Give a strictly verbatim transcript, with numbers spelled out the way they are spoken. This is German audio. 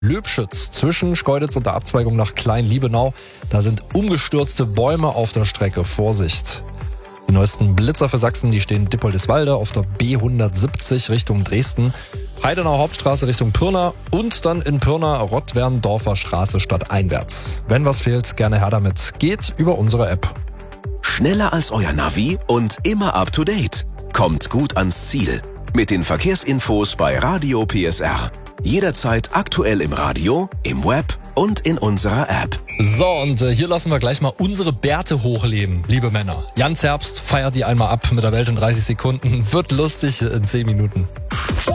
Löbschütz zwischen Schkeuditz und der Abzweigung nach Klein-Liebenau. Da sind umgestürzte Bäume auf der Strecke. Vorsicht. Die neuesten Blitzer für Sachsen, die stehen Dippoldiswalde auf der B hundertsiebzig Richtung Dresden, Heidenauer Hauptstraße Richtung Pirna und dann in Pirna Rottwerndorfer Straße stadteinwärts. Wenn was fehlt, gerne her damit. Geht über unsere App. Schneller als euer Navi und immer up to date. Kommt gut ans Ziel. Mit den Verkehrsinfos bei Radio P S R. Jederzeit aktuell im Radio, im Web und in unserer App. So, und äh, hier lassen wir gleich mal unsere Bärte hochleben, liebe Männer. Jans Herbst feiert die einmal ab mit der Welt in dreißig Sekunden. Wird lustig in zehn Minuten.